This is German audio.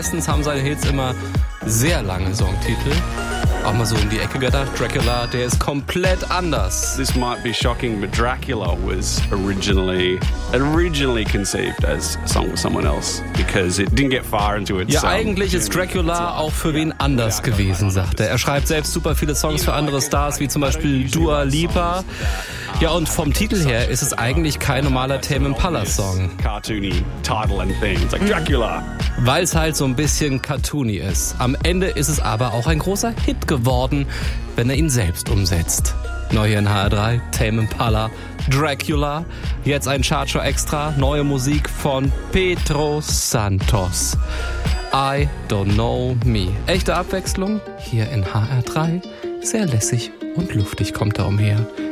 Meistens haben seine Hits immer sehr lange Songtitel. Auch mal so um die Ecke gedacht, Dracula, der ist komplett anders. This might be shocking, but Dracula was originally conceived as a song with someone else because it didn't get far into its. Ja, eigentlich ist Dracula auch für wen anders gewesen, sagt er. Er schreibt selbst super viele Songs für andere Stars, wie zum Beispiel Dua Lipa. Ja, und vom Titel her ist es eigentlich kein normaler Tame Impala-Song. Cartoony title and thing. It's like Dracula. Weil es halt so ein bisschen cartoony ist. Am Ende ist es aber auch ein großer Hit geworden, wenn er ihn selbst umsetzt. Neu hier in HR3, Tame Impala, Dracula. Jetzt ein Chartshow Extra, neue Musik von Pedro Santos. I Don't Know Me. Echte Abwechslung hier in HR3. Sehr lässig und luftig kommt er umher.